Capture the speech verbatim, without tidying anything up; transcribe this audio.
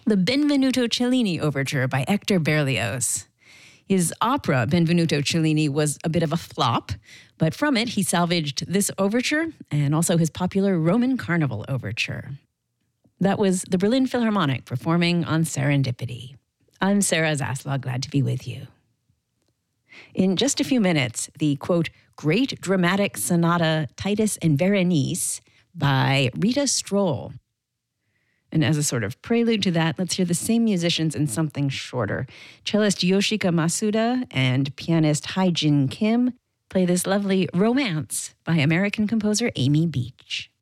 the Benvenuto Cellini Overture by Hector Berlioz. His opera, Benvenuto Cellini, was a bit of a flop, but from it he salvaged this overture and also his popular Roman Carnival Overture. That was the Berlin Philharmonic performing on Serendipity. I'm Sarah Zaslow, glad to be with you. In just a few minutes, the, quote, great dramatic sonata Titus and Berenice by Rita Stroll. And as a sort of prelude to that, let's hear the same musicians in something shorter. Cellist Yoshika Masuda and pianist Hae-Jin Kim play this lovely Romance by American composer Amy Beach.